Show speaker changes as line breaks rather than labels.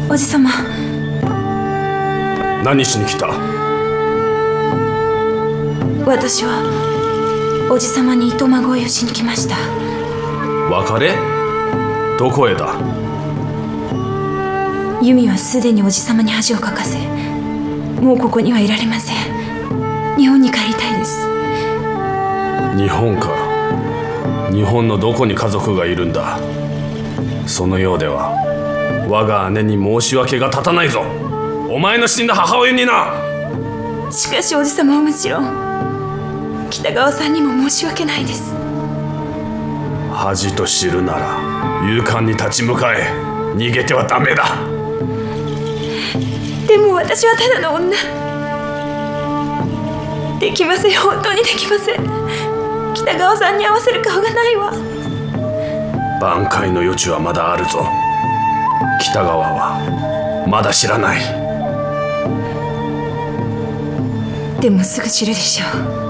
おじさま。
何しに来た？
私はおじさまに糸まごいをしに来ました。
別れ？どこへだ？
ユミはすでにおじさまに恥をかかせ、もうここにはいられません。日本に帰りたいです。
日本か。日本のどこに家族がいるんだ？そのようでは我が姉に申し訳が立たないぞ。お前の死んだ母親にな。
しかしおじさまはもちろん北川さんにも申し訳ないです。
恥と知るなら勇敢に立ち向かえ。逃げてはダメだ。
でも私はただの女。できません。本当にできません。北川さんに合わせる顔がないわ。
挽回の余地はまだあるぞ。北川はまだ知らない。
でもすぐ知るでしょう。